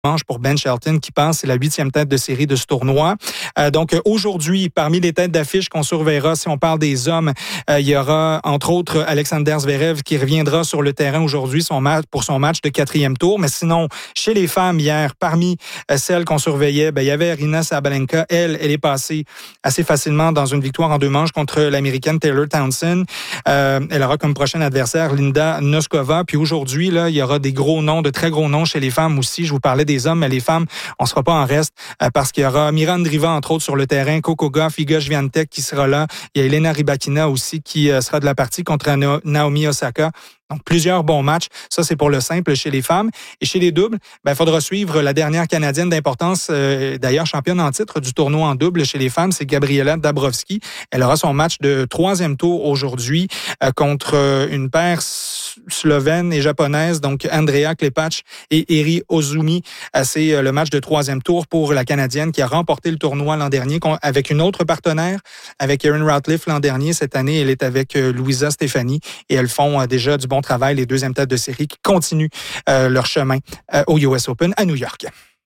manche pour Ben Shelton qui pense c'est la 8e tête de série de ce tournoi. Donc aujourd'hui, parmi les têtes d'affiche qu'on surveillera, si on parle des hommes, il y aura entre autres Alexander Zverev qui reviendra sur le terrain aujourd'hui pour son match de 4e tour. Mais sinon, chez les femmes hier, parmi celles qu'on surveillait, il y avait Aryna Sabalenka. Elle est passée assez facilement dans une victoire en 2 manches contre l'Américaine Taylor Townsend. Elle aura comme prochaine adversaire Linda Noskova. Puis aujourd'hui, là, il y aura des gros noms, de très gros noms chez les femmes aussi. Je vous parlais des hommes, mais les femmes, on ne sera pas en reste parce qu'il y aura Miran Driva, entre autres, sur le terrain, Coco Gauff, Iga Swiatek qui sera là. Il y a Elena Rybakina aussi qui sera de la partie contre Naomi Osaka. Donc, plusieurs bons matchs. Ça, c'est pour le simple chez les femmes. Et chez les doubles, il faudra suivre la dernière Canadienne d'importance, d'ailleurs championne en titre du tournoi en double chez les femmes, c'est Gabriela Dabrowski. Elle aura son match de 3e tour aujourd'hui contre une paire slovène et japonaise, donc Andrea Klepacz et Eri Ozumi. C'est le match de 3e tour pour la Canadienne qui a remporté le tournoi l'an dernier avec une autre partenaire, avec Erin Routliffe l'an dernier. Cette année, elle est avec Louisa Stefani et elles font déjà du bon travail, les 2e têtes de série qui continuent leur chemin au US Open à New York.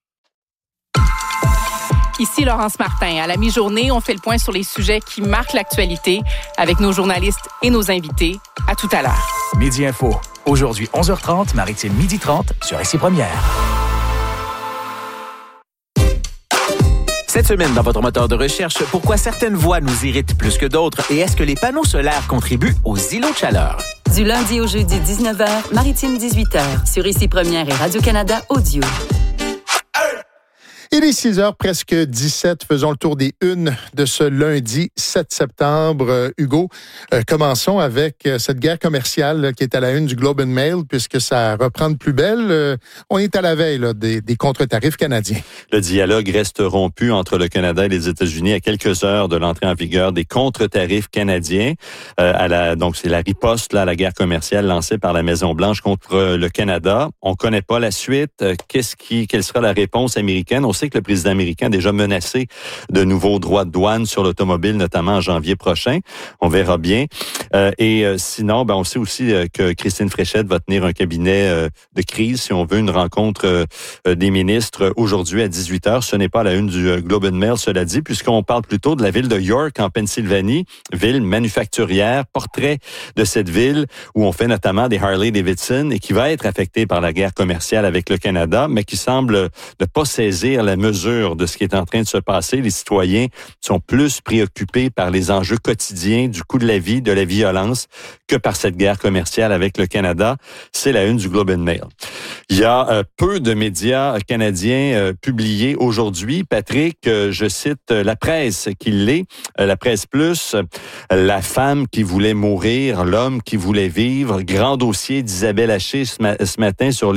Ici Laurence Martin. À la mi-journée, on fait le point sur les sujets qui marquent l'actualité avec nos journalistes et nos invités. À tout à l'heure. Midi Info. Aujourd'hui, 11h30, Maritime 12h30 sur ICI Première. Cette semaine, dans votre moteur de recherche, pourquoi certaines voix nous irritent plus que d'autres et est-ce que les panneaux solaires contribuent aux îlots de chaleur? Du lundi au jeudi, 19h, Maritime 18h, sur ICI Première et Radio-Canada Audio. Il est 6h, presque 17. Faisons le tour des unes de ce lundi 7 septembre. Hugo, commençons avec cette guerre commerciale qui est à la une du Globe and Mail, puisque ça reprend de plus belle. On est à la veille des contre-tarifs canadiens. Le dialogue reste rompu entre le Canada et les États-Unis à quelques heures de l'entrée en vigueur des contre-tarifs canadiens. Donc, c'est la riposte à la guerre commerciale lancée par la Maison-Blanche contre le Canada. On ne connaît pas la suite. Quelle sera la réponse américaine? On sait que le président américain a déjà menacé de nouveaux droits de douane sur l'automobile, notamment en janvier prochain. On verra bien. Sinon, on sait aussi que Christine Fréchette va tenir un cabinet de crise, si on veut, une rencontre des ministres aujourd'hui à 18h. Ce n'est pas la une du Globe and Mail, cela dit, puisqu'on parle plutôt de la ville de York, en Pennsylvanie, ville manufacturière, portrait de cette ville où on fait notamment des Harley-Davidson et qui va être affectée par la guerre commerciale avec le Canada, mais qui semble ne pas saisir la mesure de ce qui est en train de se passer. Les citoyens sont plus préoccupés par les enjeux quotidiens du coût de la vie, de la violence, que par cette guerre commerciale avec le Canada. C'est la une du Globe and Mail. Il y a peu de médias canadiens publiés aujourd'hui. Patrick, je cite La Presse qui l'est, La Presse Plus, La femme qui voulait mourir, l'homme qui voulait vivre, grand dossier d'Isabelle Haché ce matin sur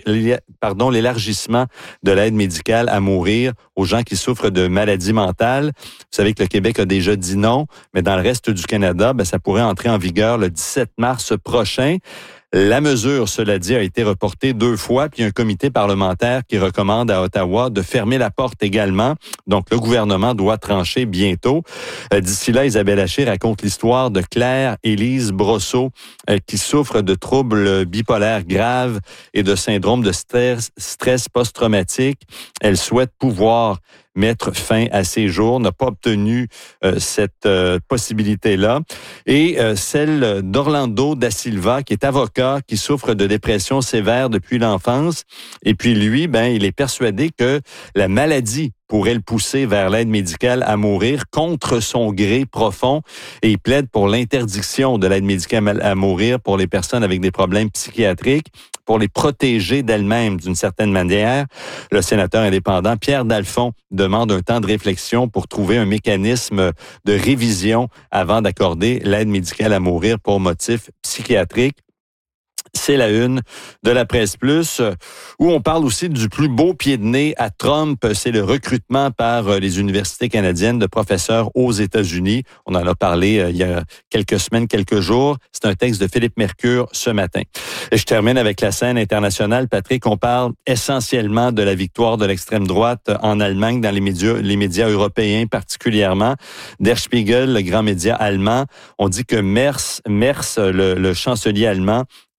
l'élargissement de l'aide médicale à mourir aux gens qui souffrent de maladies mentales. Vous savez que le Québec a déjà dit non, mais dans le reste du Canada, ça pourrait entrer en vigueur le 17 mars prochain. La mesure, cela dit, a été reportée 2 fois, puis il y a un comité parlementaire qui recommande à Ottawa de fermer la porte également. Donc, le gouvernement doit trancher bientôt. D'ici là, Isabelle Haché raconte l'histoire de Claire-Élise Brosseau, qui souffre de troubles bipolaires graves et de syndrome de stress post-traumatique. Elle souhaite pouvoir mettre fin à ses jours, n'a pas obtenu cette possibilité-là. Et celle d'Orlando Da Silva, qui est avocat, qui souffre de dépression sévère depuis l'enfance. Et puis lui, il est persuadé que la maladie pourrait le pousser vers l'aide médicale à mourir contre son gré profond. Et il plaide pour l'interdiction de l'aide médicale à mourir pour les personnes avec des problèmes psychiatriques, pour les protéger d'elles-mêmes d'une certaine manière. Le sénateur indépendant Pierre Dalphond demande un temps de réflexion pour trouver un mécanisme de révision avant d'accorder l'aide médicale à mourir pour motifs psychiatriques. C'est la une de la Presse Plus, où on parle aussi du plus beau pied de nez à Trump. C'est le recrutement par les universités canadiennes de professeurs aux États-Unis. On en a parlé il y a quelques semaines, quelques jours. C'est un texte de Philippe Mercure ce matin. Et je termine avec la scène internationale. Patrick, on parle essentiellement de la victoire de l'extrême droite en Allemagne, dans les médias européens particulièrement. Der Spiegel, le grand média allemand, on dit que Merz, le chancelier allemand,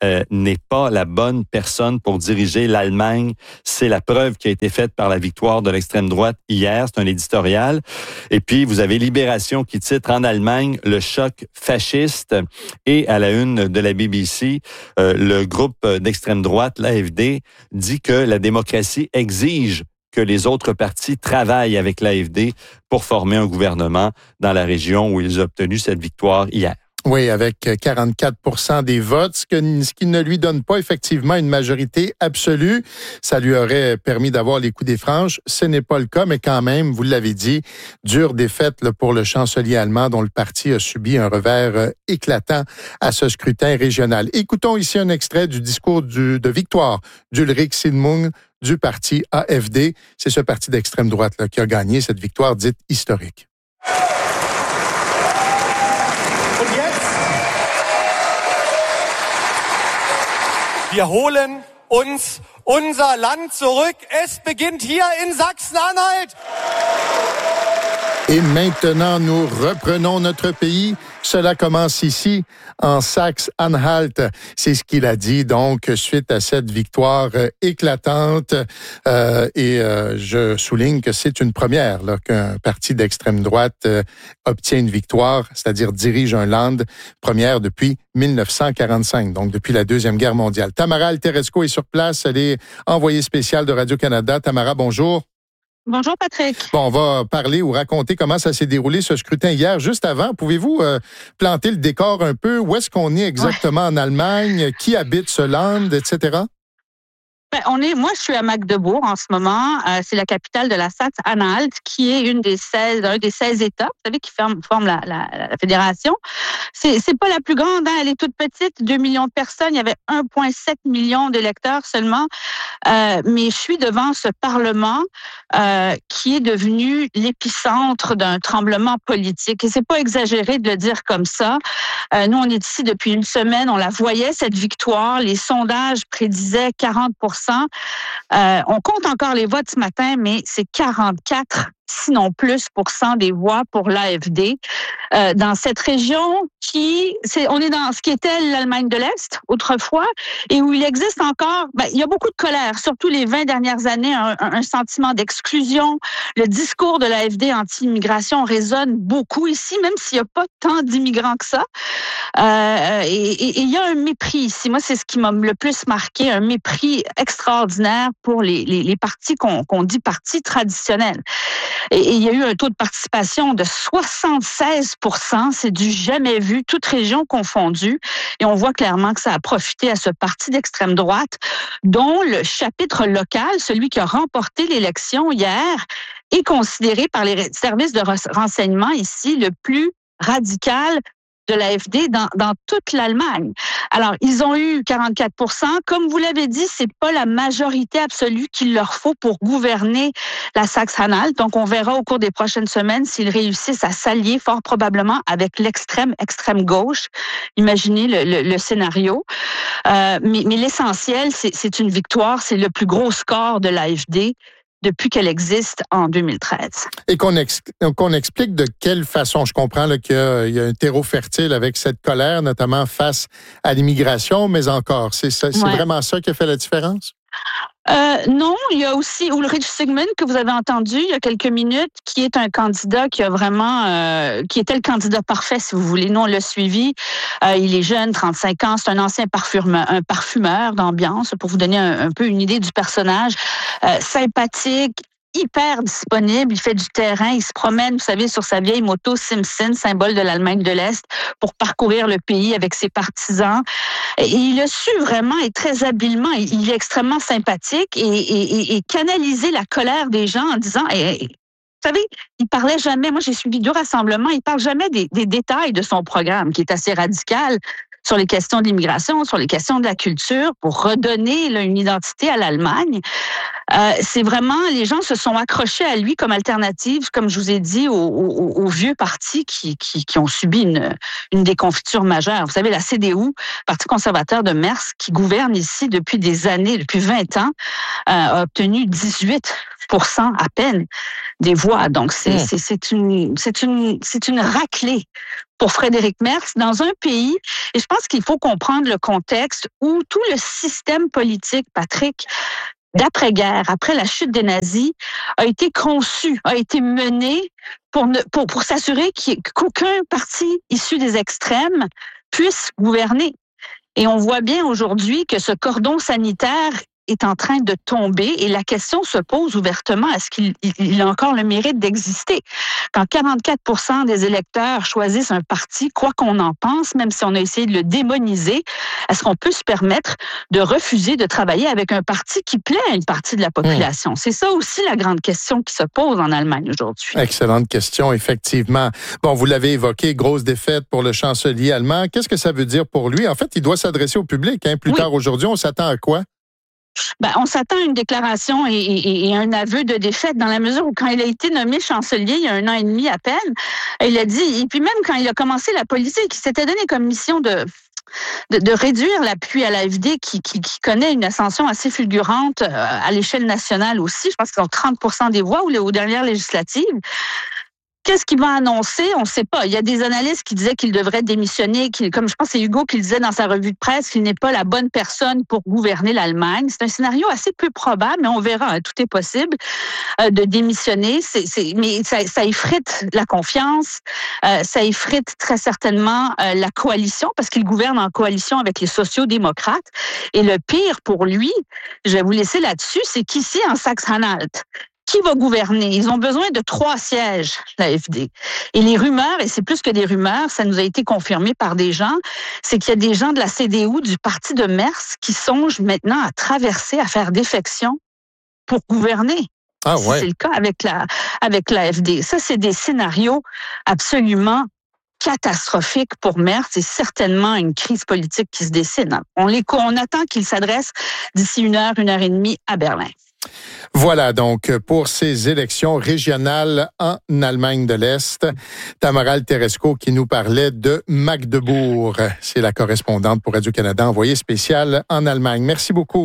n'est pas la bonne personne pour diriger l'Allemagne. C'est la preuve qui a été faite par la victoire de l'extrême droite hier. C'est un éditorial. Et puis, vous avez Libération qui titre en Allemagne le choc fasciste. Et à la une de la BBC, le groupe d'extrême droite, l'AfD, dit que la démocratie exige que les autres partis travaillent avec l'AfD pour former un gouvernement dans la région où ils ont obtenu cette victoire hier. Oui, avec 44% des votes, ce qui ne lui donne pas effectivement une majorité absolue. Ça lui aurait permis d'avoir les coups des franges. Ce n'est pas le cas, mais quand même, vous l'avez dit, dure défaite pour le chancelier allemand dont le parti a subi un revers éclatant à ce scrutin régional. Écoutons ici un extrait du discours de victoire d'Ulrich Siegemund du parti AfD. C'est ce parti d'extrême droite là, qui a gagné cette victoire dite historique. Wir holen uns unser Land zurück. Es beginnt hier in Sachsen-Anhalt. Et maintenant, nous reprenons notre pays. Cela commence ici, en Saxe-Anhalt. C'est ce qu'il a dit, donc, suite à cette victoire éclatante. Je souligne que c'est une première, là, qu'un parti d'extrême droite obtient une victoire, c'est-à-dire dirige un land, première depuis 1945, donc depuis la Deuxième Guerre mondiale. Tamara Alteresco est sur place. Elle est envoyée spéciale de Radio-Canada. Tamara, bonjour. Bonjour Patrick. Bon, on va parler ou raconter comment ça s'est déroulé ce scrutin hier. Juste avant, pouvez-vous planter le décor un peu? Où est-ce qu'on est exactement en Allemagne? Qui habite ce land, etc.? Moi, je suis à Magdebourg en ce moment. C'est la capitale de la Saxe-Anhalt, qui est un des 16 États, vous savez, qui forment la fédération. C'est pas la plus grande, hein, elle est toute petite, 2 millions de personnes. Il y avait 1,7 million d'électeurs seulement. Mais je suis devant ce Parlement qui est devenu l'épicentre d'un tremblement politique. Et c'est pas exagéré de le dire comme ça. Nous, on est ici depuis une semaine. On la voyait, cette victoire. Les sondages prédisaient 40%. On compte encore les votes ce matin, mais c'est 44, sinon plus, % des voix pour l'AfD. Dans cette région on est dans ce qui était l'Allemagne de l'Est autrefois et où il existe encore, il y a beaucoup de colère, surtout les 20 dernières années, un sentiment d'exclusion. Le discours de l'AfD anti-immigration résonne beaucoup ici, même s'il n'y a pas tant d'immigrants que ça. Et il y a un mépris ici. Moi, c'est ce qui m'a le plus marqué, un mépris extraordinaire pour les partis qu'on dit partis traditionnels. Et il y a eu un taux de participation de 76%, c'est du jamais vu, toutes régions confondues. Et on voit clairement que ça a profité à ce parti d'extrême droite, dont le chapitre local, celui qui a remporté l'élection hier, est considéré par les services de renseignement ici le plus radical de l'AfD dans toute l'Allemagne. Alors, ils ont eu 44%. Comme vous l'avez dit, c'est pas la majorité absolue qu'il leur faut pour gouverner la Saxe-Anhalt. Donc, on verra au cours des prochaines semaines s'ils réussissent à s'allier fort probablement avec l'extrême gauche. Imaginez le scénario. Mais l'essentiel, c'est une victoire. C'est le plus gros score de l'AfD depuis qu'elle existe en 2013. Et qu'on explique de quelle façon. Je comprends là, qu'il y a un terreau fertile avec cette colère, notamment face à l'immigration, mais encore, c'est vraiment ça qui a fait la différence? Non, il y a aussi Ulrich Siegemund que vous avez entendu il y a quelques minutes, qui est un candidat qui a vraiment, qui était le candidat parfait, si vous voulez. Nous, on l'a suivi. Il est jeune, 35 ans. C'est un ancien parfumeur d'ambiance, pour vous donner un peu une idée du personnage. Sympathique, hyper disponible, il fait du terrain, il se promène, vous savez, sur sa vieille moto Simpson, symbole de l'Allemagne de l'Est, pour parcourir le pays avec ses partisans. Et il a su vraiment, et très habilement, il est extrêmement sympathique et canaliser la colère des gens en disant... vous savez, il parlait jamais, moi j'ai suivi 2 rassemblements, il parle jamais des détails de son programme, qui est assez radical, sur les questions de l'immigration, sur les questions de la culture, pour redonner là, une identité à l'Allemagne. c'est vraiment, les gens se sont accrochés à lui comme alternative, comme je vous ai dit, aux vieux partis qui ont subi une déconfiture majeure. Vous savez, la CDU, Parti conservateur de Merz, qui gouverne ici depuis des années, depuis 20 ans, a obtenu 18% à peine des voix. Donc, c'est une raclée pour Frédéric Merz dans un pays, et je pense qu'il faut comprendre le contexte où tout le système politique, Patrick, d'après-guerre, après la chute des nazis, a été conçu, a été mené pour s'assurer qu'aucun parti issu des extrêmes puisse gouverner. Et on voit bien aujourd'hui que ce cordon sanitaire est en train de tomber et la question se pose ouvertement, est-ce qu'il a encore le mérite d'exister? Quand 44% des électeurs choisissent un parti, quoi qu'on en pense, même si on a essayé de le démoniser, est-ce qu'on peut se permettre de refuser de travailler avec un parti qui plaît à une partie de la population? C'est ça aussi la grande question qui se pose en Allemagne aujourd'hui. Excellente question, effectivement. Bon, vous l'avez évoqué, grosse défaite pour le chancelier allemand. Qu'est-ce que ça veut dire pour lui? En fait, il doit s'adresser au public. Plus tard aujourd'hui, on s'attend à quoi? On s'attend à une déclaration et un aveu de défaite dans la mesure où quand il a été nommé chancelier il y a 1 an et demi à peine, il a dit, et puis même quand il a commencé la politique, il s'était donné comme mission de réduire l'appui à l'AFD qui connaît une ascension assez fulgurante à l'échelle nationale aussi. Je pense qu'ils ont 30% des voix aux dernières législatives. Qu'est-ce qu'il va annoncer? On ne sait pas. Il y a des analystes qui disaient qu'il devrait démissionner, comme je pense que c'est Hugo qui le disait dans sa revue de presse, qu'il n'est pas la bonne personne pour gouverner l'Allemagne. C'est un scénario assez peu probable, mais on verra. Tout est possible de démissionner. Mais ça effrite la confiance. Ça effrite très certainement la coalition, parce qu'il gouverne en coalition avec les sociaux-démocrates. Et le pire pour lui, je vais vous laisser là-dessus, c'est qu'ici, en Saxe-Anhalt, qui va gouverner? Ils ont besoin de 3 sièges, l'AfD. Et les rumeurs, et c'est plus que des rumeurs, ça nous a été confirmé par des gens, c'est qu'il y a des gens de la CDU, du parti de Merz, qui songent maintenant à traverser, à faire défection pour gouverner. Ah ouais. C'est le cas avec l'AfD. Ça, c'est des scénarios absolument catastrophiques pour Merz. C'est certainement une crise politique qui se dessine. On attend qu'il s'adresse d'ici 1 heure, 1 heure et demie à Berlin. Voilà donc pour ces élections régionales en Allemagne de l'Est. Tamara Teresco qui nous parlait de Magdebourg. C'est la correspondante pour Radio-Canada envoyée spéciale en Allemagne. Merci beaucoup.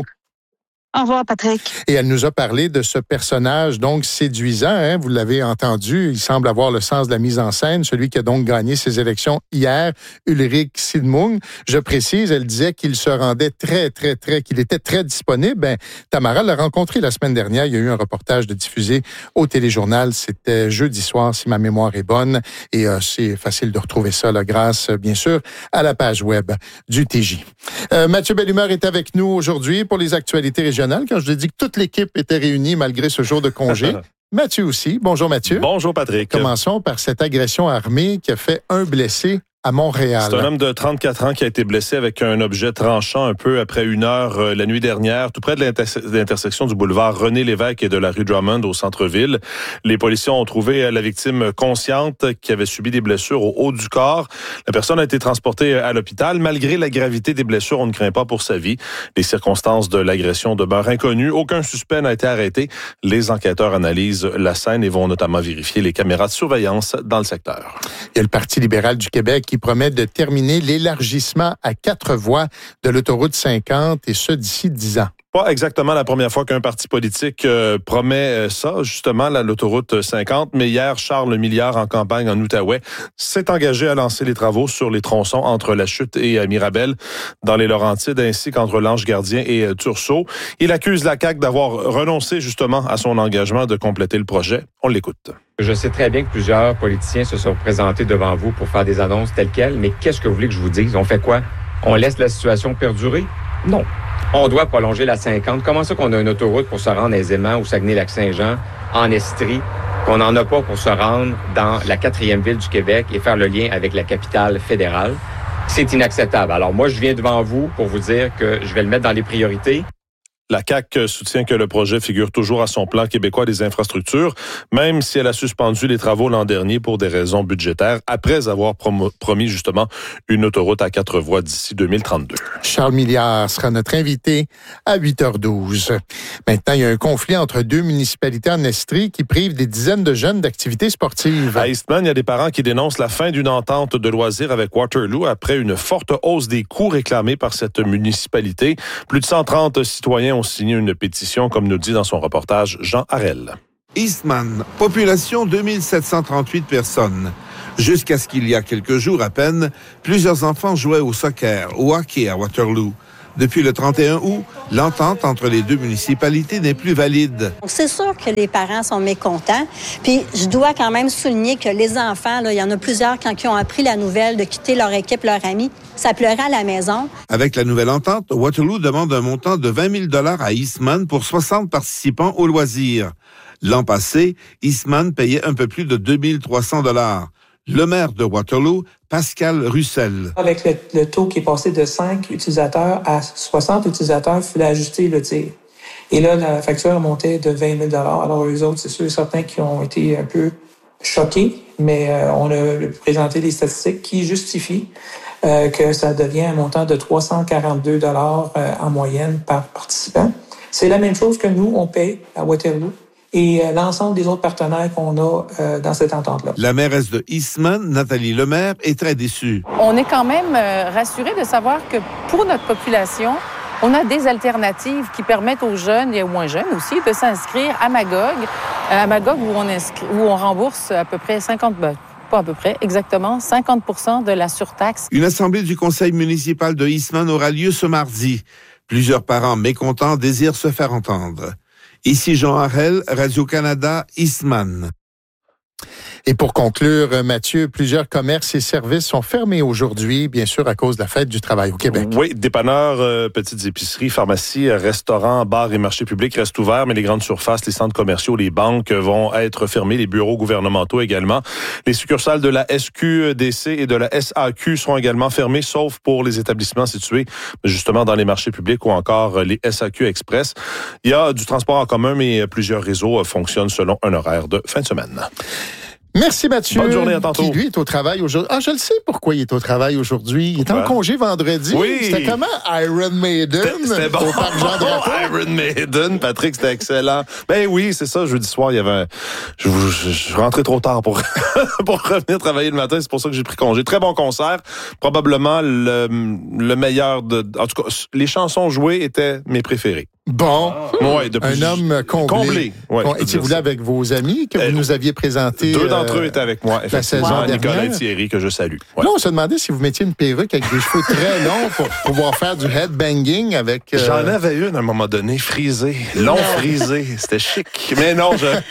Au revoir, Patrick. Et elle nous a parlé de ce personnage donc séduisant, vous l'avez entendu, il semble avoir le sens de la mise en scène, celui qui a donc gagné ses élections hier, Ulrich Siedmung. Je précise, elle disait qu'il se rendait qu'il était très disponible. Tamara l'a rencontré la semaine dernière, il y a eu un reportage de diffusé au téléjournal, c'était jeudi soir si ma mémoire est bonne, et c'est facile de retrouver ça là, grâce bien sûr à la page web du TJ. Mathieu Bellumeur est avec nous aujourd'hui pour les actualités régionales. Quand je l'ai dit que toute l'équipe était réunie malgré ce jour de congé. Mathieu aussi. Bonjour Mathieu. Bonjour Patrick. Commençons par cette agression armée qui a fait un blessé à Montréal. C'est un homme de 34 ans qui a été blessé avec un objet tranchant un peu après 1 heure la nuit dernière, tout près de l'intersection du boulevard René-Lévesque et de la rue Drummond au centre-ville. Les policiers ont trouvé la victime consciente qui avait subi des blessures au haut du corps. La personne a été transportée à l'hôpital. Malgré la gravité des blessures, on ne craint pas pour sa vie. Les circonstances de l'agression demeurent inconnues. Aucun suspect n'a été arrêté. Les enquêteurs analysent la scène et vont notamment vérifier les caméras de surveillance dans le secteur. Il y a le Parti libéral du Québec qui promet de terminer l'élargissement à 4 voies de l'autoroute 50 et ce d'ici 10 ans. Pas exactement la première fois qu'un parti politique promet ça, justement, l'autoroute 50. Mais hier, Charles Milliard, en campagne en Outaouais, s'est engagé à lancer les travaux sur les tronçons entre La Chute et Mirabel, dans les Laurentides, ainsi qu'entre l'Ange-Gardien et Tursault. Il accuse la CAQ d'avoir renoncé, justement, à son engagement de compléter le projet. On l'écoute. Je sais très bien que plusieurs politiciens se sont présentés devant vous pour faire des annonces telles quelles, mais qu'est-ce que vous voulez que je vous dise? On fait quoi? On laisse la situation perdurer? Non. On doit prolonger la 50. Comment ça qu'on a une autoroute pour se rendre aisément au Saguenay-Lac-Saint-Jean, en Estrie, qu'on n'en a pas pour se rendre dans la 4e ville du Québec et faire le lien avec la capitale fédérale? C'est inacceptable. Alors moi, je viens devant vous pour vous dire que je vais le mettre dans les priorités. La CAQ soutient que le projet figure toujours à son plan québécois des infrastructures, même si elle a suspendu les travaux l'an dernier pour des raisons budgétaires, après avoir promis justement une autoroute à 4 voies d'ici 2032. Charles Milliard sera notre invité à 8h12. Maintenant, il y a un conflit entre deux municipalités en Estrie qui privent des dizaines de jeunes d'activités sportives. À Eastman, il y a des parents qui dénoncent la fin d'une entente de loisirs avec Waterloo après une forte hausse des coûts réclamés par cette municipalité. Plus de 130 citoyens ont signé une pétition, comme nous dit dans son reportage Jean Harel. Eastman, population 2738 personnes. Jusqu'à ce qu'il y a quelques jours à peine, plusieurs enfants jouaient au soccer, au hockey à Waterloo. Depuis le 31 août, l'entente entre les deux municipalités n'est plus valide. C'est sûr que les parents sont mécontents. Puis je dois quand même souligner que les enfants, là, il y en a plusieurs quand ils ont appris la nouvelle de quitter leur équipe, leurs amis, ça pleurait à la maison. Avec la nouvelle entente, Waterloo demande un montant de 20 000 $ à Eastman pour 60 participants aux loisirs. L'an passé, Eastman payait un peu plus de 2 300 $. Le maire de Waterloo, Pascal Russell. Avec le taux qui est passé de 5 utilisateurs à 60 utilisateurs, il fallait ajuster le tir. Et là, la facture montait de 20 000 $. Alors, eux autres, c'est sûr et certain qui ont été un peu choqués, mais on a présenté des statistiques qui justifient que ça devient un montant de 342 $ en moyenne par participant. C'est la même chose que nous, on paye à Waterloo. Et l'ensemble des autres partenaires qu'on a dans cette entente-là. La mairesse de Eastman, Nathalie Lemaire, est très déçue. On est quand même rassurés de savoir que pour notre population, on a des alternatives qui permettent aux jeunes et aux moins jeunes aussi de s'inscrire à Magog. À Magog, où on rembourse à peu près 50% de la surtaxe. Une assemblée du conseil municipal de Eastman aura lieu ce mardi. Plusieurs parents mécontents désirent se faire entendre. Ici Jean Harel, Radio-Canada, Eastman. Et pour conclure, Mathieu, plusieurs commerces et services sont fermés aujourd'hui, bien sûr, à cause de la fête du travail au Québec. Oui, dépanneurs, petites épiceries, pharmacies, restaurants, bars et marchés publics restent ouverts, mais les grandes surfaces, les centres commerciaux, les banques vont être fermés, les bureaux gouvernementaux également. Les succursales de la SQDC et de la SAQ seront également fermées, sauf pour les établissements situés justement dans les marchés publics ou encore les SAQ Express. Il y a du transport en commun, mais plusieurs réseaux fonctionnent selon un horaire de fin de semaine. Merci Mathieu. Bonne journée, à tantôt. Qui lui est au travail aujourd'hui. Ah, je le sais pourquoi il est au travail aujourd'hui. Il est en congé vendredi. Oui. C'était comment Iron Maiden c'était bon. Au parc Jean-Drapeau. Iron Maiden, Patrick, c'était excellent. Ben oui, c'est ça. Jeudi soir, il y avait. Je rentrais trop tard pour pour revenir travailler le matin. C'est pour ça que j'ai pris congé. Très bon concert, probablement le meilleur de. En tout cas, les chansons jouées étaient mes préférées. Bon, ouais, un homme comblé. Ouais, étiez-vous là avec vos amis que vous nous aviez présentés? Deux d'entre eux étaient avec moi, effectivement, Nicolas et Thierry, que je salue. Ouais. Là, on se demandait si vous mettiez une perruque avec des cheveux très longs pour pouvoir faire du headbanging avec... J'en avais une à un moment donné, frisée, frisée. C'était chic. Mais non,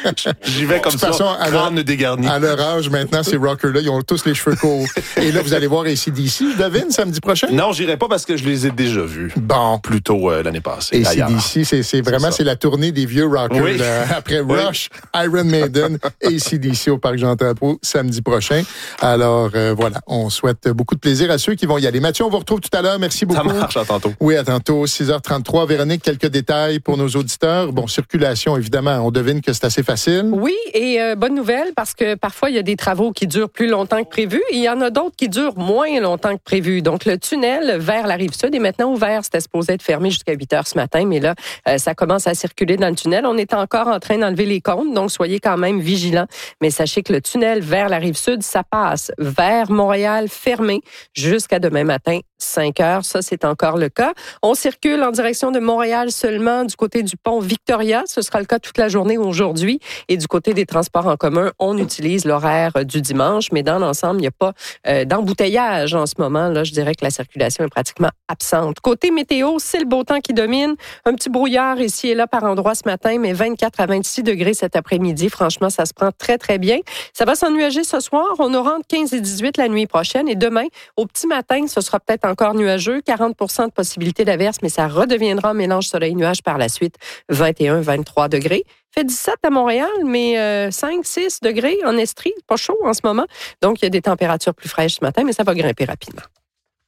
j'y vais comme ça, crâne dégarni. À leur âge, maintenant, ces rockers-là, ils ont tous les cheveux courts. Et là, vous allez voir AC/DC, je devine, samedi prochain? Non, j'irai pas parce que je les ai déjà vus. Bon. Plus tôt l'année passée. AC/DC, c'est vraiment c'est la tournée des vieux rockers. Oui. Après Rush, Iron Maiden et AC/DC au parc Jean-Drapeau samedi prochain. Alors voilà, on souhaite beaucoup de plaisir à ceux qui vont y aller. Mathieu, on vous retrouve tout à l'heure. Merci beaucoup. Ça marche, à tantôt. Oui, à tantôt. 6h33. Véronique, quelques détails pour nos auditeurs. Bon, circulation, évidemment, on devine que c'est assez facile. Oui, et bonne nouvelle parce que parfois, il y a des travaux qui durent plus longtemps que prévu et il y en a d'autres qui durent moins longtemps que prévu. Donc, le tunnel vers la Rive-Sud est maintenant ouvert. C'était supposé être fermé jusqu'à 8h ce matin, mais là, ça commence à circuler dans le tunnel. On est encore en train d'enlever les comptes, donc soyez quand même vigilants. Mais sachez que le tunnel vers la Rive-Sud, ça passe vers Montréal fermé jusqu'à demain matin, 5 heures. Ça, c'est encore le cas. On circule en direction de Montréal seulement du côté du pont Victoria. Ce sera le cas toute la journée aujourd'hui. Et du côté des transports en commun, on utilise l'horaire du dimanche. Mais dans l'ensemble, il n'y a pas d'embouteillage en ce moment. Là, je dirais que la circulation est pratiquement absente. Côté météo, c'est le beau temps qui domine. Un petit brouillard ici et là par endroit ce matin, mais 24 à 26 degrés cet après-midi. Franchement, ça se prend très, très bien. Ça va s'ennuager ce soir. On aura entre 15 et 18 la nuit prochaine. Et demain, au petit matin, ce sera peut-être encore nuageux. 40% de possibilité d'averse, mais ça redeviendra un mélange soleil-nuage par la suite. 21, 23 degrés. Fait 17 à Montréal, mais 5, 6 degrés en Estrie. Pas chaud en ce moment. Donc, il y a des températures plus fraîches ce matin, mais ça va grimper rapidement.